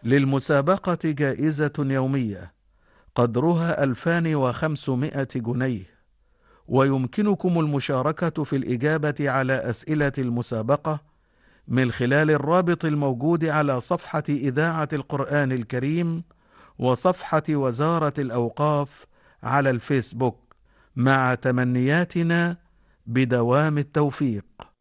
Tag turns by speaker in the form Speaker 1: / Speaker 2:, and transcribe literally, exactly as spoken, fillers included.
Speaker 1: للمسابقة جائزة يومية قدرها ألفان وخمسمائة جنيه، ويمكنكم المشاركة في الإجابة على أسئلة المسابقة من خلال الرابط الموجود على صفحة إذاعة القرآن الكريم وصفحة وزارة الأوقاف على الفيسبوك، مع تمنياتنا بدوام التوفيق.